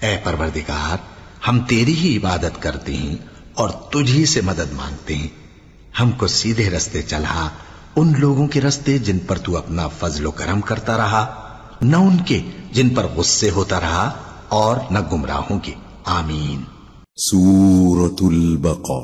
ऐ परवरदिगार, हम तेरी ही इबादत करते हैं और तुझी से मदद मांगते हैं। हमको सीधे रास्ते चला, उन लोगों के रास्ते जिन पर तू अपना फजलो करम करता रहा, न उनके जिन पर गुस्से होता रहा, और न गुमराहों के। आमीन। सूरतुल बक़रा।